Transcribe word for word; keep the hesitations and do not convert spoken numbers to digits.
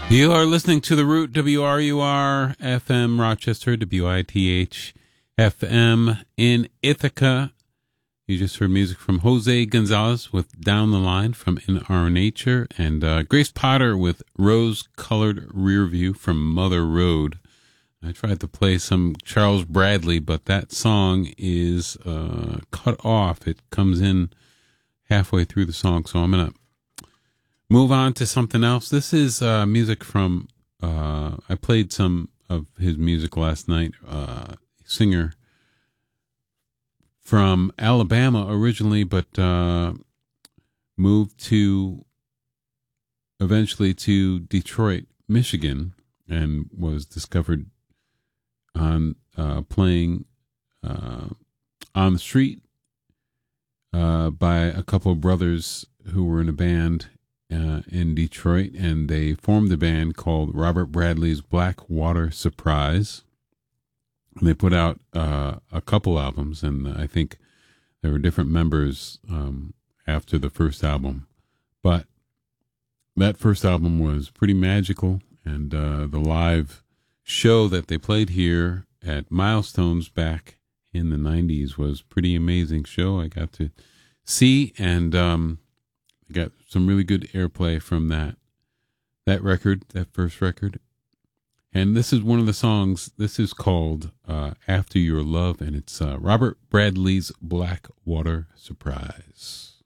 You are listening to The Root, W R U R F M Rochester, W I T H F M in Ithaca. You just heard music from Jose Gonzalez with Down the Line from In Our Nature, and uh, Grace Potter with Rose-Colored Rear View from Mother Road. I tried to play some Charles Bradley, but that song is uh, cut off. It comes in halfway through the song, so I'm going to move on to something else. This is uh, music from, uh, I played some of his music last night. Uh, singer from Alabama originally, but uh, moved to, eventually to Detroit, Michigan, and was discovered on uh, playing uh, on the street uh, by a couple of brothers who were in a band Uh, in Detroit, and they formed a band called Robert Bradley's Blackwater Surprise. And they put out uh, a couple albums, and I think there were different members um, after the first album. But that first album was pretty magical, and uh, the live show that they played here at Milestones back in the nineties was pretty amazing show. I got to see, and um, I got some really good airplay from that that record, that first record. And this is one of the songs. This is called uh, After Your Love, and it's uh, Robert Bradley's Blackwater Surprise.